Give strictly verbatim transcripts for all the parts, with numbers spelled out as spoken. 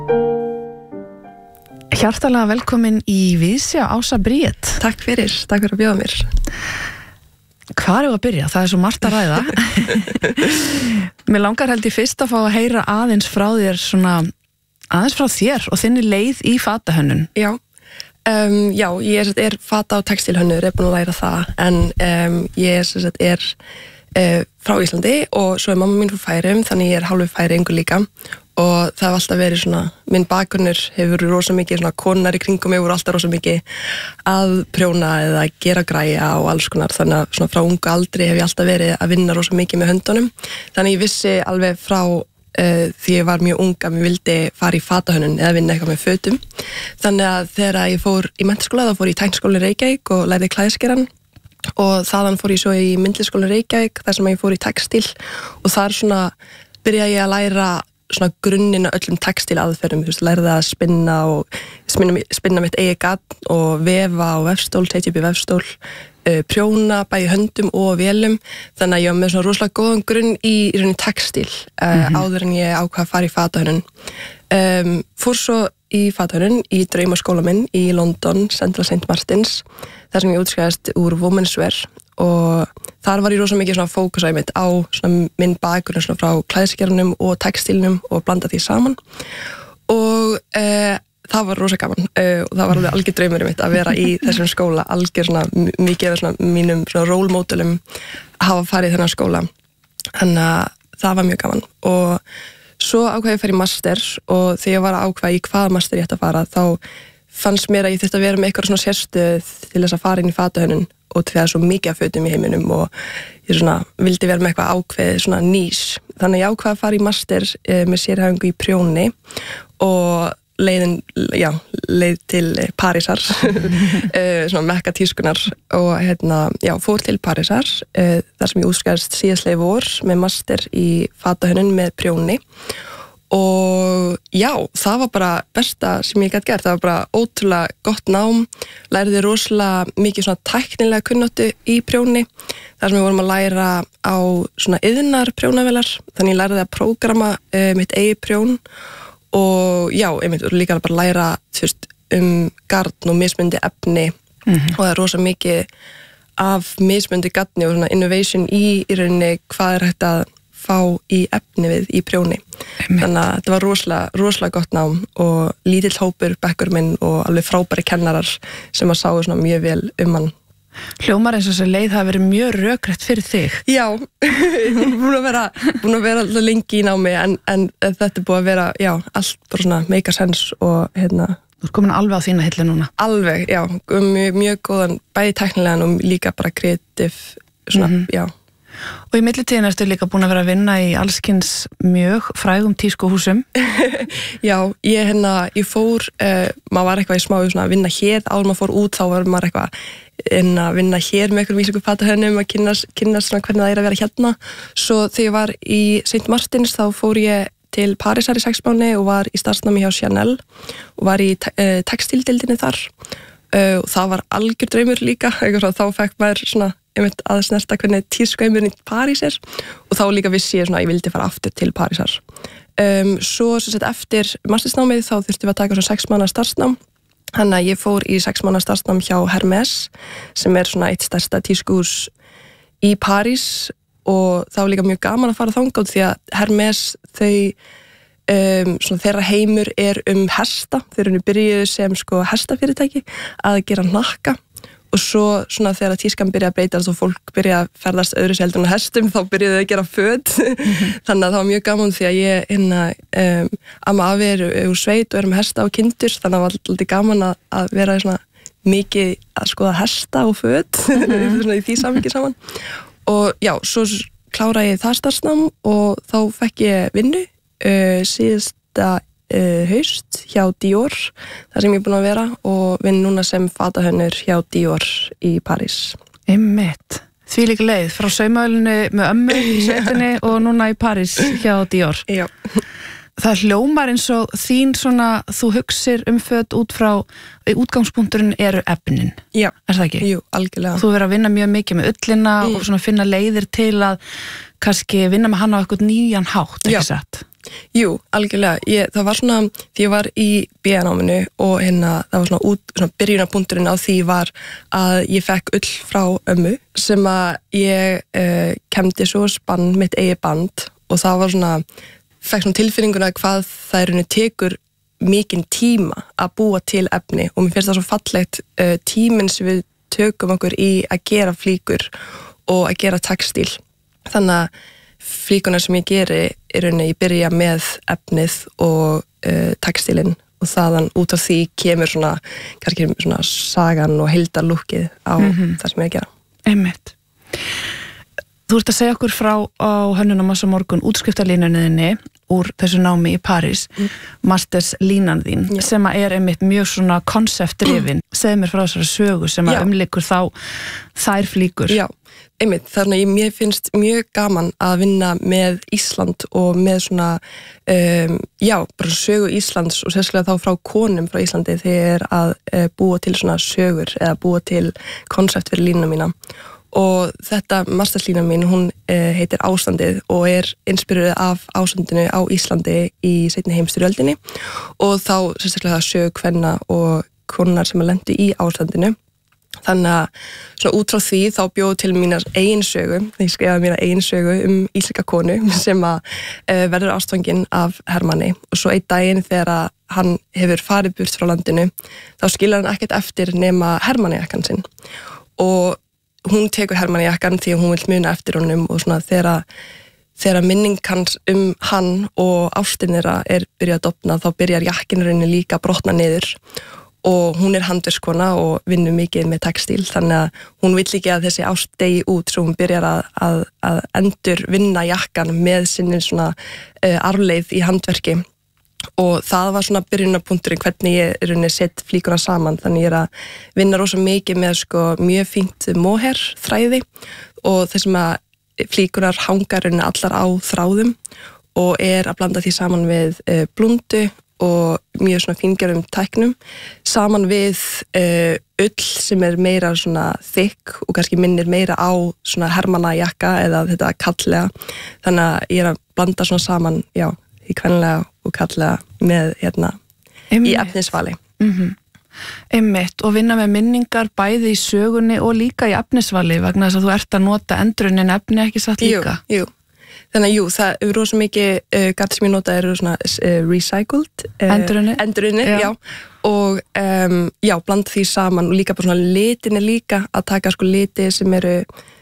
Hjartalega velkomin í Viðsjá, Ása Bríet. Takk fyrir, takk fyrir að bjóða mér. Hvar er að byrja? Það er svo margt að ræða. Mér langar held ég fyrst að fá að heyra aðeins frá þér svona, aðeins frá þér og þinni leið í fatahönnun. Já, um, já, ég er, er fata- og textílhönnur, er búin að læra það, en um, ég er, er uh, frá Íslandi og svo er mamma mín frá Færeyjum, þannig ég er hálfu Færeyingur líka. Og það hef alltaf verið svona, minn bakgrunnur hefur rosa mikið svona konar í kringum mig voru alltaf rosa mikið að prjóna eða gera græja og alls konar, þannig að svona frá ungu aldri hef ég alltaf verið að vinna rosa mikið með höndunum, þannig ég vissi alveg frá uh, því ég var mjög ung að mér vildi fara í fatahönnun eða vinna eitthvað með fötum, þannig að þegar ég fór í menntaskóla þá fór ég í Tækniskólann Reykjavík og lærði klæðskeran og þaðan fór ég svo í Myndlistarskólann Reykjavík þar sem ég fór í textíl og þar svona byrjaði ég að læra svona grunninn af öllum textílaðferðum, þú veist, lærði að spinna og spinna, spinna mitt eigi gatn og vefa á vefstól, setja upp í vefstól, uh, prjóna bæði höndum og vélum, þannig að ég var með svona rosalega góðan grunn í, í rauninni textíl uh, mm-hmm. áður en ég ákvað að fara í fatahönnun. Um, fór svo í fatahönnun í draumaskóla minn í London, Central Saint Martins, þar sem ég útskrifaðist úr Women's Wear og þar var ég rosa mikið svona fókus á einmitt á svona minn bakgrunn svona frá klæðskerunum og textílnum og blanda því saman og uh, það var rosa gaman uh, og það var alveg algjör draumur mitt að vera í þessum skóla, algjör svona mikið af svona mínum svona role modelum hafa farið í þennan skóla, þannig að það var mjög gaman og svo ákvað ég að fara í master og þegar ég var að ákvað í hvaða master ég ætti að fara þá fannst mér að ég þurfti að vera með eitthvað svona sérstöð til þess að fara inn í fatahönnun og til það er svo mikið af fötum í heiminum og ég svona vildi vera með eitthvað ákveðið svona nýs. Þannig að ég ákvað að fara í master e, með sérhæfingu í prjóni og leiðin, já, leið til Parísar, e, svona mekka tískunar og hérna, já, fór til Parísar e, þar sem ég útskrifaðist síðastliðið vor með master í fatahönnun með prjóni og já, það var bara besta sem ég gæti gert, það var bara ótrúlega gott nám, læriði rosalega mikið svona tæknilega kunnáttu í prjóni, þar sem við vorum að læra á svona iðnar prjónavélar, þannig ég læriði að prógrama uh, mitt eigi prjón og já, einmitt, og líka bara læra þú veist, um garn og mismundi efni mm-hmm. og það er rosa mikið af mismundi garni og svona innovation í, í rauninni hvað er hægt að fá í efni við í prjóni. Einmitt. Þannig að þetta var rosalega, rosalega gott nám og lítill hópur bekkur minn og alveg frábæri kennarar sem að sáu svona mjög vel um hann. Hljómar eins og þessi leið hafi verið mjög rökrétt fyrir þig. Já, búin að vera, búin að vera alltaf lengi í námi en, en þetta er búið að vera, já, allt bara svona make a sense og hérna. Þú ert komin alveg á þína hillu núna. Alveg, já, mjög, mjög góðan, bæði tæknilegan og líka bara kreatív, svona, mm-hmm. já. Og í millitíðin ertu líka búin að vera að vinna í allskins mjög frægum tískuhúsum. Já, ég hérna, ég fór, uh, maður var eitthvað í smá svona að vinna hér, áður maður fór út þá var maður eitthvað inn að vinna hér með einhverjum vísingu fatahönnum að kynast, kynast svona hvernig það er að vera hérna. Svo þegar ég var í Saint Martins þá fór ég til Parísar í sex mánuði og var í starfsnámi hjá Chanel og var í te uh, textíldildinni þar uh, og það var algjör draumur líka, eitthvað þá fekk maður svona einmitt að snerta hvernig tískuheimurinn í París er og þá líka vissi ég svona að ég vildi fara aftur til Parísar. Um, svo sem sagt eftir mastersnámið þá þurftum við að taka svona sex mánaða starfsnám, þannig að ég fór í sex mánaða starfsnám hjá Hermes sem er svona eitt stærsta tískuhús í París og það var líka mjög gaman að fara þangað því að Hermes þau um, svona þeirra heimur er um hesta, þeir eru byrjuðu sem sko hestafyrirtæki að gera hnakka og svo svona þegar tískan byrja að breytast og fólk byrja að ferðast öðru seldun á hestum þá byrjuðu þau að gera föt mm-hmm. þannig að það var mjög gaman því að ég hérna um, amma afi er úr sveit og er með hesta og kindur þannig að það var alltaf gaman að, að vera svona mikið að skoða hesta og föt mm-hmm. svona í því samhengi saman og já, svo kláraði ég það starfsnám og þá fekk ég vinnu uh, síðasta Uh, haust hjá Dior þar sem ég er búin að vera og vinn núna sem fatahönnur hjá Dior í París. Einmitt. Þvílík leið frá saumaölinu með ömmu í sveitinni og núna í París hjá Dior. Já. Það hljómar eins og þín svona, þú hugsir um föt út frá, útgangspunkturinn eru efnin. Já. Er það ekki? Jú, algjörlega. Þú verður að vinna mjög mikið með ullina mm. og svona finna leiðir til að kannski vinna með hana á eitthvað nýjan hátt, ekki satt? Jú, algjörlega. Ég, það var svona, því ég var í B A-náminu og hérna, það var svona, út, svona byrjunarpunkturinn á því var að ég fekk ull frá ömmu sem að ég uh, kemdi svo spann mitt eigi band og það var svona, fekk svona tilfinninguna hvað það er henni tekur mikinn tíma að búa til efni og mér finnst það svo fallegt uh, tíminn sem við tökum okkur í að gera flíkur og að gera textíl. Þannig að flíkunar sem ég geri er rauninni, ég byrja með efnið og uh, textílinn og þaðan út af því kemur svona, kannski svona sagan og heildarlúkið á mm-hmm. það sem ég er að gera. Einmitt. Þú ert að segja okkur frá á Hönnunarmassa morgun útskriftarlínunniðinni úr þessu námi í París, mm. masters línan þín, Já. sem að er einmitt mjög svona konceptdrifin. Mm. Segð mér frá þessari sögu sem að Já. umlikur þá þær flíkur. Já, einmitt. Þannig að ég finnst mjög gaman að vinna með Ísland og með svona, um, já, bara sögu Íslands og sérstaklega þá frá konum frá Íslandi þegar að uh, búa til svona sögur eða búa til koncept fyrir línuna mína. Og þetta masterslínan mín, hún eh, heitir Ástandið og er inspiruð af ástandinu á Íslandi í seinni heimsstyrjöldinni og þá sérstaklega sögu kvenna og konar sem að lendu í ástandinu. Þannig að svona út frá því þá bjóð til mínar eigin sögu, þegar ég skrifaði mína eigin sögu um íslenska konu sem að eh, verður ástfangin af Hermanni og svo einn daginn þegar að hann hefur farið burt frá landinu þá skilur hann ekkert eftir nema Hermanni jakkann sinn og hún tekur Hermanni jakkan því að hún vil muna eftir honum og svona þegar, þegar minning hans um hann og ástin þeirra er byrjað að dofna þá byrjar jakkinurinn líka að brotna niður og hún er handverkskona og vinnur mikið með textíl þannig að hún vill ekki að þessi ást degi út svo hún byrjar að, að, að endur vinna jakkan með sinni svona uh, arfleið í handverki og það var svona byrjunarpunkturinn hvernig ég er rauninni sett flíkuna saman þannig ég er að vinna rosa mikið með sko mjög fínt mohair þræði og þessum að flíkunar hanga rauninni allar á þráðum og er að blanda því saman við uh, blúndu og mjög svona fíngerðum tæknum saman við uh, ull sem er meira svona þykk og kannski minnir meira á svona Hermanna jakka eða þetta kallega þannig að ég er að blanda svona saman, já í kvenlega og kallega með hérna Einmitt. Í efnisvali. Mm-hmm. Einmitt, og vinna með minningar bæði í sögunni og líka í efnisvali vegna þess að þú ert að nota endurunnin efni ekki satt líka. Jú, jú. Þannig að jú, það er rosa mikið uh, gart sem ég nota eru svona uh, recycled. Uh, endurunni. Endurunni, já. já. Og um, já, blanda því saman og líka bara svona litinni líka að taka sko liti sem eru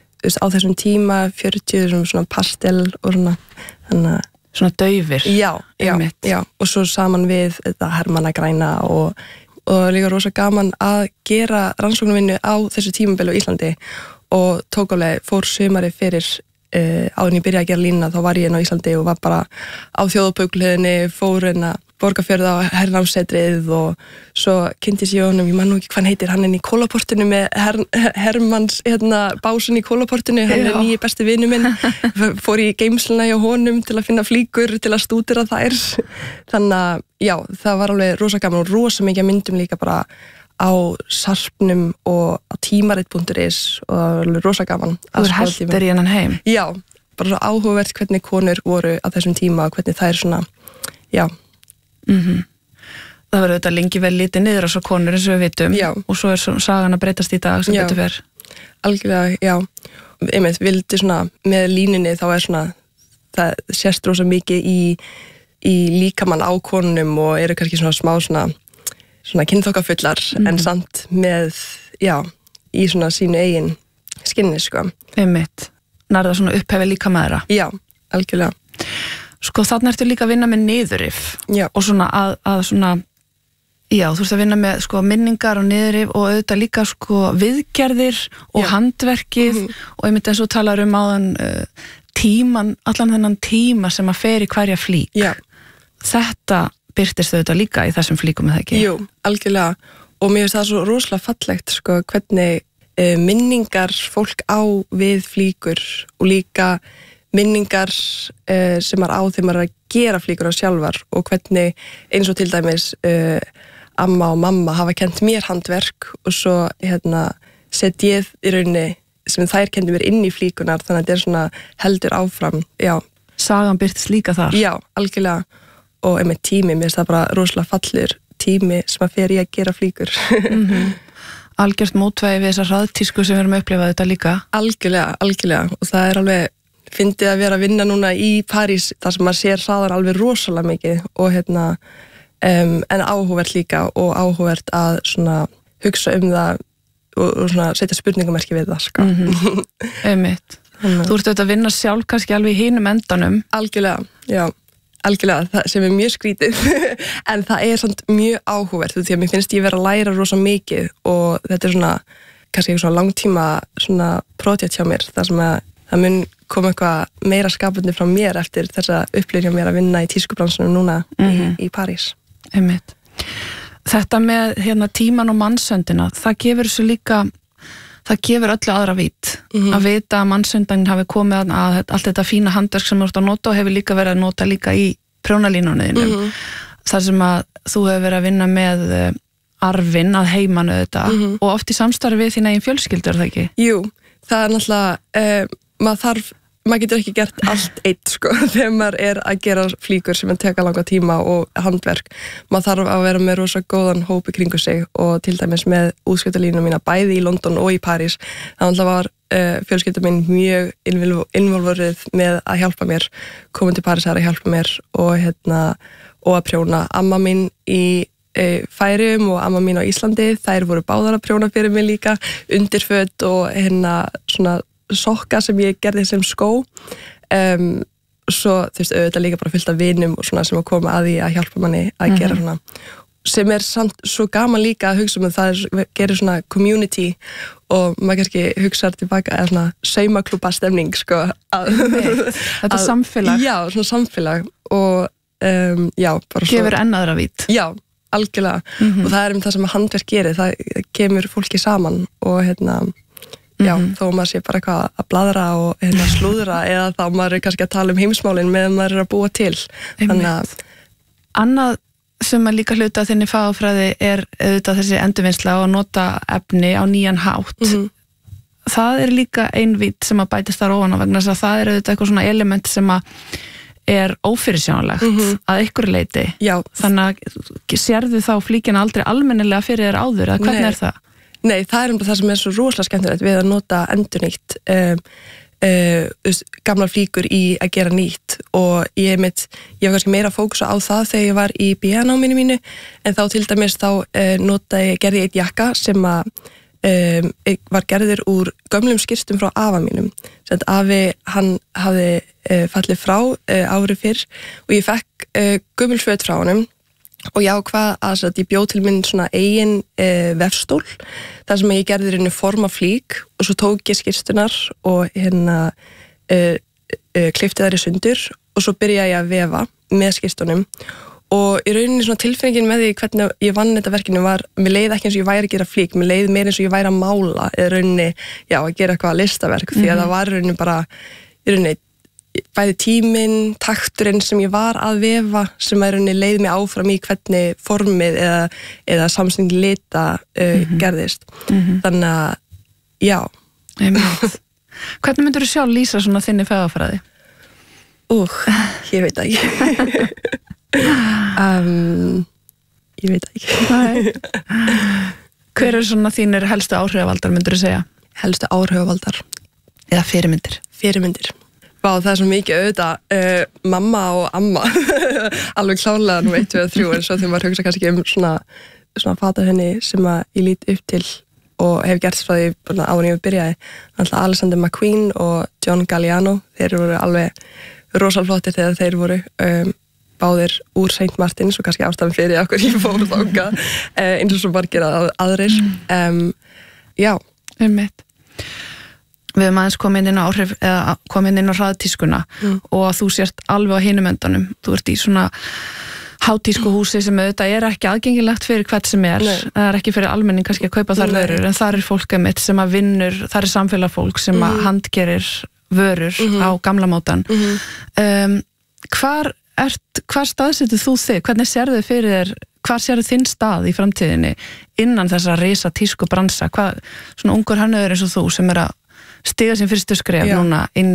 á þessum tíma, fjörutíu, svona pastel og svona, þannig að svona daufir. Já, já, já, og svo saman við þetta hermannagræna og, og líka rosa gaman að gera rannsóknarvinnu á þessu tímabili á Íslandi og tók alveg fór sumari fyrir uh, áður en ég byrjaði að gera línuna þá var ég inn á Íslandi og var bara á þjóðabókliðinni, fór inn að Borgarfjörð á hernámssetrið og svo kynntist ég honum, ég man nú ekki hvað hann heitir, hann er í Kólaportinu með her, Hermanns hérna, básun í Kólaportinu, hann Já. Er nýji besti vinur minn, fór í geymsluna hjá honum til að finna flíkur, til að stúdera þær, þannig að já, það var alveg rosa gaman og rosa mikið myndum líka bara á sarpnum og á tímarit punktur is og alveg rosa gaman. Þú er heldur í hennan heim? Já, bara svo áhugavert hvernig konur voru á þessum tíma og hvernig það er svona, já, Mm-hmm. Það verður þetta lengi vel litið niður á svo konur eins og við vitum já. Og svo er svona sagan að breytast í dag sem já. Betur fer. Algjörlega, já. Einmitt, vildi svona með línunni þá er svona það sést rosa mikið í, í líkamann á konunum og eru kannski svona smá svona, svona kynþokkafullar mm-hmm. en samt með, já, í svona sínu eigin skinni, sko. Einmitt, nærða svona upphefi líka með þeirra. Já, algjörlega. Sko þarna ertu líka að vinna með niðurrif já. Og svona að, að svona, já þú ert að vinna með sko minningar og niðurrif og auðvitað líka sko viðgerðir og já. Handverkið mm-hmm. og einmitt eins og talar um áðan uh, tíman, allan þennan tíma sem að fer í hverja flík. Já. Þetta birtist auðvitað líka í þessum flíkum eða ekki? Jú, algjörlega og mér finnst það svo rosalega fallegt sko hvernig uh, minningar fólk á við flíkur og líka minningar uh, sem er á þegar maður er að gera flíkur á sjálfar og hvernig eins og til dæmis uh, amma og mamma hafa kennt mér handverk og svo hérna, set ég í rauninni sem þær kendi mér inn í flíkunar þannig að þetta er svona heldur áfram já, sagan byrtist líka þar. Já, algjörlega, og einmitt tími, mér finnst það bara rosalega fallur tími sem að fer í að gera flíkur. Mm-hmm. Algjört mótvægi við þessar hraðtísku sem við erum að upplifa þetta líka. Algjörlega, algjörlega, og það er alveg, fyndið að vera að vinna núna í París, þar sem maður sér hraðan alveg rosalega mikið, og hérna, um, en áhugavert líka, og áhugavert að svona hugsa um það, og, og svona setja spurningamerki við það, sko. Mm-hmm. Einmitt. Þú ert auðvitað að vinna sjálf kannski alveg í hinum endanum. Algjörlega, já, algjörlega, það sem er mjög skrítið, en það er samt mjög áhugavert, því að mér finnst ég vera að læra rosa mikið, og þetta er svona, kannski eitthvað svona langtíma svona projekt hjá mér, þar sem að það mun koma eitthvað meira skapandi frá mér eftir þessa upplifun hjá mér að vinna í tískubransunum núna mm-hmm. í, í París. Einmitt. Þetta með hérna tíman og mannsöndina, það gefur þessu líka, það gefur öllu aðra vít. Mm-hmm. Að vita að mannsöndin hafi komið að, að allt þetta fína handverk sem þú ert að nota og hefur líka verið að nota líka í prjónalínunniðinum. Mm-hmm. Þar sem að þú hefur verið að vinna með arfin að heimanu þetta mm-hmm. og oft í samstarfi við þín eigin fjölskyldur, það ekki? Jú, það er náttúrulega, uh, maður þarf, maður getur ekki gert allt eitt sko, þegar maður er að gera flíkur sem er teka langa tíma og handverk. Maður þarf að vera með rosa góðan hópi kringu sig og til dæmis með útskriftarlínuna mína bæði í London og í París. Þannig að var uh, fjölskylda mín mjög involverið með að hjálpa mér, komið til París að hjálpa mér og, hérna, og að prjóna. Amma mín í uh, Færeyjum og amma mín á Íslandi, þær voru báðar að prjóna fyrir mig líka, undirföt og hérna svona sokka sem ég gerði sem skó um, svo þú veist auðvitað líka bara fyllt af vinum og svona sem að koma að því að hjálpa manni að mm-hmm. gera svona sem er samt svo gaman líka að hugsa um það er, gerir svona community og maður kannski hugsaður tilbaka eða svona saumaklúbba stemning sko að, þetta að, samfélag já, svona samfélag og um, já, bara svo gefur enn aðra vít já, algjörlega mm-hmm. og það er um það sem að handverk gerir það kemur fólki saman og hérna já, mm-hmm. þó maður sé bara eitthvað að bladra og hérna, slúðra eða þá maður er kannski að tala um heimsmálin meðan maður er að búa til. Þannig að annað sem að líka hluta þinni fagfræði er auðvitað þessi endurvinnsla og að nota efni á nýjan hátt. Mm-hmm. Það er líka einvít sem að bætist þar ofan á vegna þess að það er auðvitað eitthvað svona element sem að er ófyrirsjánlegt mm-hmm. að einhverju leiti. Já. Þannig að sérðu þá flíkina aldrei almennilega fyrir þér áður eða hvernig Nei. Er það? Nei, það er um það sem er svo rosalega skemmtilegt við að nota endurnýtt um, uh, gamla flíkur í að gera nýtt og ég mitt, ég var kannski meira að fókusa á það þegar ég var í B A-náminu mínu en þá til dæmis þá uh, notaði, gerði ég eitt jakka sem að um, var gerður úr gömlum skýrstum frá afa mínum sem að afi, hann hafði uh, fallið frá uh, ári fyrr og ég fekk uh, gömul föt frá honum og ég ákvað að, að ég bjóð til minn svona eigin e, vefstól þar sem ég gerði henni forma flík og svo tók ég skýrstunar og hérna e, e, klippti þær í sundur og svo byrjaði ég að vefa með skýrstunum og í rauninni svona tilfinningin með því hvernig ég vann þetta verkinu var, mér leiði ekki eins og ég væri að gera flík, mér leiði meira eins og ég væri að mála eða rauninni, já, að gera eitthvað listaverk mm-hmm. því að það var rauninni bara í rauninni bæði tíminn, takturinn sem ég var að vefa sem er rauninni leið mig áfram í hvernig formið eða, eða samsning lita uh, mm-hmm. gerðist. Mm-hmm. Þannig að, já. Hvernig myndur þú sjálf lýsa svona þinni fagafræði? Úh, ég veit ekki. um, ég veit ekki. Hver eru svona þínir helstu áhrifavaldar myndur þú segja? Helstu áhrifavaldar? Eða fyrirmyndir? Fyrirmyndir. Vá, það er svo mikið auðvitað uh, mamma og amma alveg klálega nú eitt, tvö og þrjú en svo þegar maður hugsa kannski um svona, svona fatahönni sem að ég lít upp til og hef gert frá því áður ég byrjaði alltaf Alexander McQueen og John Galliano þeir voru alveg rosalflottir þegar þeir voru um, báðir úr Saint Martins og kannski ástæðan fyrir okkur ég fór þangað uh, eins og svo margir að, aðrir um, Já um mitt Við höfum aðeins komið inn á áhrif eða komið inn á hraðtískuna mm. og að þú sért alveg á hinum endanum. Þú ert í svona hátískuhúsi sem auðvitað er ekki aðgengilegt fyrir hvert sem er. Nei. Það er ekki fyrir almenning kannski að kaupa þar vörur en þar er fólk mitt sem að vinnur, þar er samfélagfólk sem mm. að handgerir vörur mm-hmm. á gamla mótan. Mm-hmm. Um, hvar, ert, hvar staðsetur þú þig? Hvernig sérðu fyrir þér, hvar sérðu þinn stað í framtíðinni innan þessa risa tísku bransa? Hvað, svona ungur hönnuður eins og þú sem er að stiga sem fyrstu skref Já. Núna inn í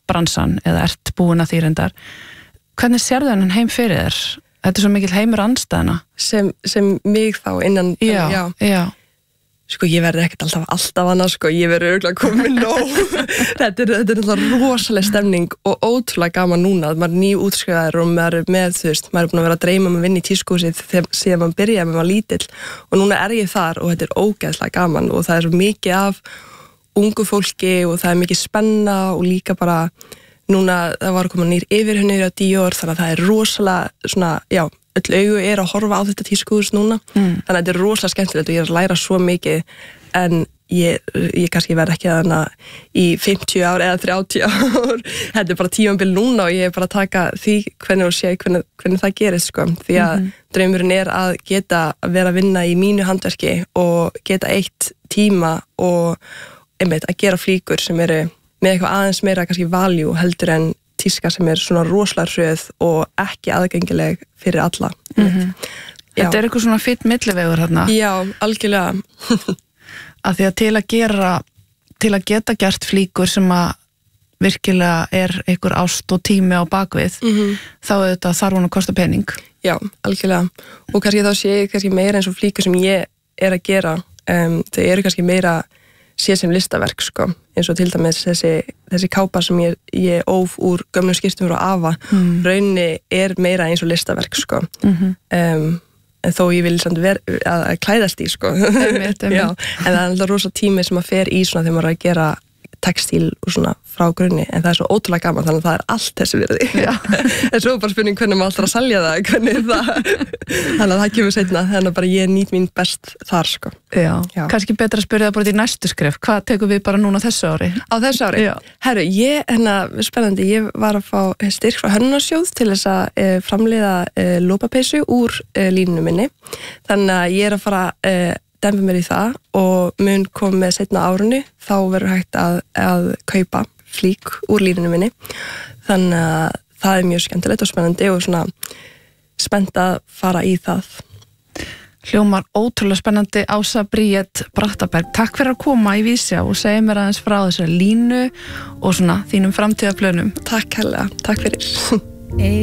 bransan eða ert búin að því reyndar. Hvernig sérðu þennan heim fyrir þér? Þetta er svo mikil heimur andstæðina. Sem, sem mig þá innan... Já, já. já. Sko, ég verði ekkert alltaf alltaf annað, sko, ég verði örugglega komin nóg. þetta er, þetta er náttúrulega rosaleg stemning og ótrúlega gaman núna, að maður er nýútskrifaður og maður er með, þú veist, maður er búin að vera að dreyma um að vinna í tískuhúsið síðan maður byrjaði með maður lítill og núna er ég þar og þetta er ógeðslega gaman og það er svo mikið af ungu fólki og það er mikið spenna og líka bara núna, það var að koma nýr yfirhönnur á Dior, þannig að það er rosalega svona, já, öll augu er að horfa á þetta tískuhús núna, mm. þannig að þetta er rosalega skemmtilegt og ég er að læra svo mikið en ég, ég kannski verð ekki þarna í fimmtíu ár eða þrjátíu ár, þetta er bara tímabil núna og ég er bara að taka því hvernig og sé hvernig, hvernig það gerist, sko, því að mm-hmm. draumurinn er að geta að vera að vinna í mínu handverki og geta eitt tíma og einmitt að gera flíkur sem eru með eitthvað aðeins meira kannski value heldur en tíska sem er svona rosalega hröð og ekki aðgengileg fyrir alla. Mm-hmm. Þetta er eitthvað svona fýtt millivegur hérna. Já, algjörlega. Að því að til að gera, til að geta gert flíkur sem að virkilega er einhver ást og tími á bakvið, mm-hmm. þá er þetta þarf hún að kosta pening. Já, algjörlega. Og kannski þá sé ég kannski meira eins og flíkur sem ég er að gera, um, þau eru kannski meira sé sem listaverk, sko, eins og til dæmis þessi, þessi kápa sem ég, ég óf úr gömlum skýrstum frá Ava mm. rauninni er meira eins og listaverk, sko mm-hmm. um, en þó ég vil samt vera að, að klæðast í, sko einmitt, einmitt. Já, en það er alltaf rosa tími sem að fer í svona þegar maður er að gera textíl og svona frá grunni, en það er svo ótrúlega gaman þannig að það er allt þessi virði en svo er bara spurning hvernig maður alltaf að selja það hvernig það, þannig að það kemur seinna þannig að bara ég nýt mín best þar, sko. Já, Já. Kannski betra að spyrja það bara í næstu skref, hvað tekum við bara núna þessu ári? Á þessu ári? Já. Herru, ég, hérna, spennandi, ég var að fá styrk frá Hönnunarsjóð til þess að e, framleiða e, lopapeysu úr e, línunum minni, þannig að ég er að fara e, dempa mér í það og mun kom með seinna árunni, þá verður hægt að, að kaupa flík úr línunum minni, þannig að það er mjög skemmtilegt og spennandi og svona spennt að fara í það. Hljómar ótrúlega spennandi. Ása Bríet Brattaberg, takk fyrir að koma í Vísjá og segja mér aðeins frá þessari línu og svona þínum framtíðarplönum. Takk hérlega, takk fyrir.